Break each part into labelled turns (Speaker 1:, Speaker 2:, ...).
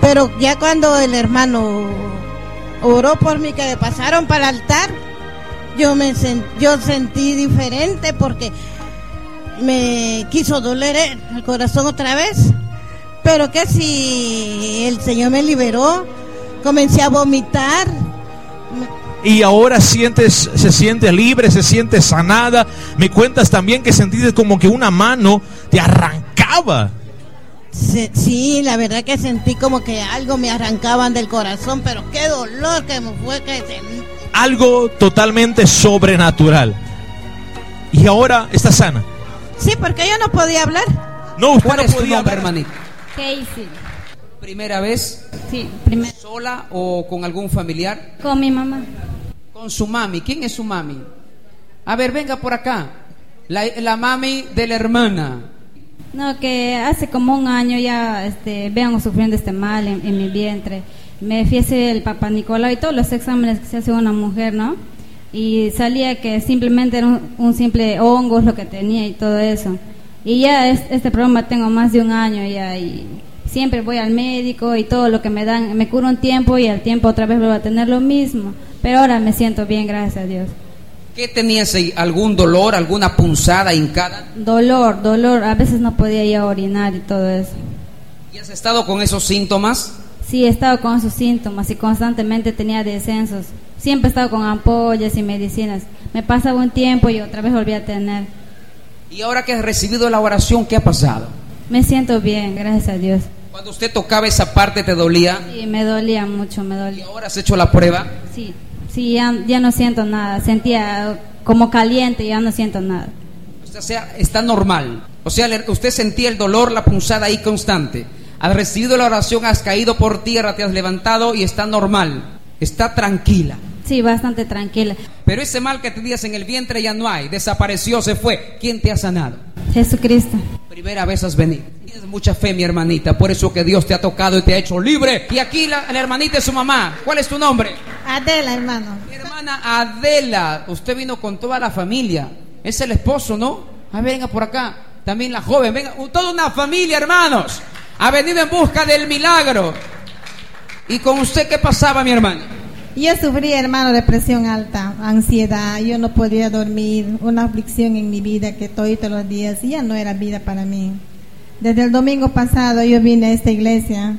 Speaker 1: Pero ya cuando el hermano oró por mí, que me pasaron para el altar, yo sentí diferente, porque me quiso doler el corazón otra vez. Pero que si el Señor me liberó, comencé a vomitar.
Speaker 2: Y ahora se siente libre, se siente sanada. Me cuentas también que sentiste como que una mano te arrancaba.
Speaker 1: Sí, la verdad que sentí como que algo me arrancaban del corazón, pero qué dolor que me fue que sentí.
Speaker 2: Algo totalmente sobrenatural. Y ahora está sana.
Speaker 1: Sí, porque yo no podía hablar.
Speaker 2: No, usted
Speaker 3: ¿Cuál
Speaker 2: no
Speaker 3: es tu
Speaker 2: podía
Speaker 3: nombre,
Speaker 2: hablar.
Speaker 3: hermanita?
Speaker 4: Casey.
Speaker 3: ¿Primera vez?
Speaker 4: Sí, primero.
Speaker 3: ¿Sola o con algún familiar?
Speaker 4: Con mi mamá.
Speaker 3: Con su mami. ¿Quién es su mami? A ver, venga por acá. La mami de la hermana.
Speaker 4: No, que hace como un año ya vengo sufriendo este mal en mi vientre. Me fui a hacer el Papá Nicolau y todos los exámenes que se hace una mujer, ¿no? Y salía que simplemente era un simple hongo lo que tenía y todo eso. Y ya este problema tengo más de un año ya, y siempre voy al médico y todo lo que me dan, me curo un tiempo y al tiempo otra vez vuelvo a tener lo mismo. Pero ahora me siento bien, gracias a Dios.
Speaker 3: ¿Qué tenías ahí? ¿Algún dolor, alguna punzada, hincada?
Speaker 4: Dolor, a veces no podía ir a orinar y todo eso.
Speaker 3: ¿Y has estado con esos síntomas?
Speaker 4: Sí, he estado con esos síntomas y constantemente tenía descensos. Siempre he estado con ampollas y medicinas. Me pasaba un tiempo y otra vez volví a tener.
Speaker 3: ¿Y ahora que has recibido la oración, qué ha pasado?
Speaker 4: Me siento bien, gracias a Dios.
Speaker 3: Cuando usted tocaba esa parte, ¿te dolía?
Speaker 4: Sí, me dolía mucho, me
Speaker 3: ¿Y
Speaker 4: dolía.
Speaker 3: ahora has hecho la prueba?
Speaker 4: Sí, ya no siento nada. Sentía como caliente y ya no siento nada.
Speaker 3: O sea, está normal. O sea, usted sentía el dolor, la punzada ahí constante. Has recibido la oración, has caído por tierra, te has levantado y está normal. Está tranquila.
Speaker 4: Sí, bastante tranquila.
Speaker 3: Pero ese mal que tenías en el vientre ya no hay, desapareció, se fue. ¿Quién te ha sanado?
Speaker 4: Jesucristo.
Speaker 3: Primera vez has venido. Tienes mucha fe, mi hermanita, por eso que Dios te ha tocado y te ha hecho libre. Y aquí la hermanita es su mamá. ¿Cuál es tu nombre?
Speaker 1: Adela, hermano.
Speaker 3: Mi hermana Adela. Usted vino con toda la familia. Es el esposo, ¿no? A ver, venga por acá. También la joven, venga, toda una familia, hermanos. Ha venido en busca del milagro. ¿Y con usted qué pasaba, mi hermana?
Speaker 1: Yo sufría, hermano, de presión alta, ansiedad, yo no podía dormir, una aflicción en mi vida que todos los días, y ya no era vida para mí. Desde el domingo pasado yo vine a esta iglesia.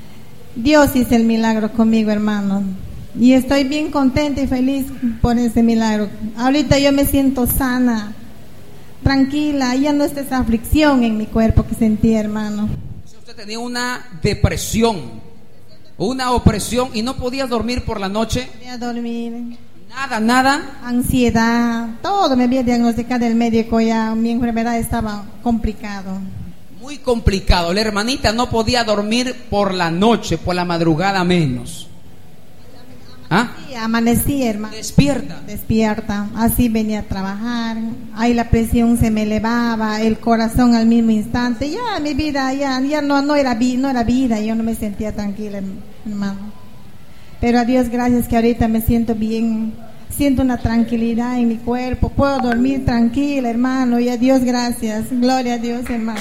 Speaker 1: Dios hizo el milagro conmigo, hermano, y estoy bien contenta y feliz por ese milagro. Ahorita yo me siento sana, tranquila, ya no está esa aflicción en mi cuerpo que sentía, hermano.
Speaker 3: Usted tenía una depresión, una opresión y no podía dormir por la noche.
Speaker 1: No podía dormir.
Speaker 3: Nada.
Speaker 1: Ansiedad, todo me había diagnosticado el médico, ya mi enfermedad estaba complicado.
Speaker 3: Muy complicado. La hermanita no podía dormir por la noche, por la madrugada menos. ¿Ah?
Speaker 1: Sí, amanecí, hermano. Despierta. Así venía a trabajar. Ahí la presión se me elevaba, el corazón al mismo instante. Ya mi vida ya no era vida. Yo no me sentía tranquila, hermano. Pero a Dios gracias que ahorita me siento bien. Siento una tranquilidad en mi cuerpo. Puedo dormir tranquila, hermano. Y a Dios gracias. Gloria a Dios, hermano.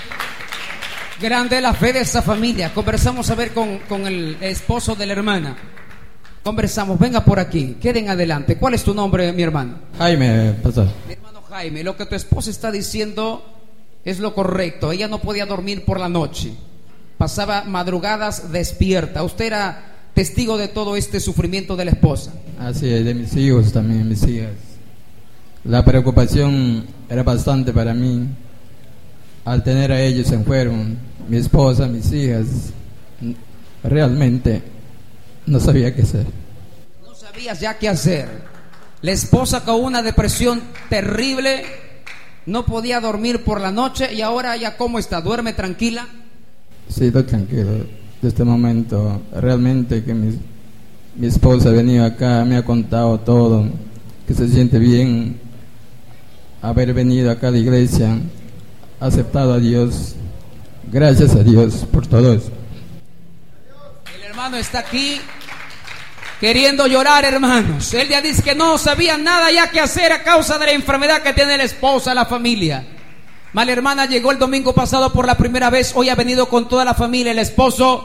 Speaker 3: Grande la fe de esa familia. Conversamos a ver con el esposo de la hermana. Conversamos, venga por aquí, queden adelante. ¿Cuál es tu nombre, mi hermano?
Speaker 5: Jaime, pastor.
Speaker 3: Mi hermano Jaime, lo que tu esposa está diciendo es lo correcto. Ella no podía dormir por la noche, pasaba madrugadas despierta. Usted era testigo de todo este sufrimiento de la esposa.
Speaker 5: Así es, de mis hijos también, mis hijas. La preocupación era bastante para mí. Al tener a ellos se fueron, mi esposa, mis hijas, realmente no sabía qué hacer.
Speaker 3: No sabías ya qué hacer. La esposa con una depresión terrible, no podía dormir por la noche. Y ahora ya cómo está, ¿duerme tranquila?
Speaker 5: Sí, estoy tranquilo. De este momento, realmente que mi esposa ha venido acá, me ha contado todo, que se siente bien haber venido acá a la iglesia, aceptado a Dios. Gracias a Dios por todo eso.
Speaker 3: El hermano está aquí queriendo llorar, hermanos. Él ya dice que no sabía nada ya que hacer a causa de la enfermedad que tiene la esposa, la familia. La hermana llegó el domingo pasado por la primera vez, hoy ha venido con toda la familia, el esposo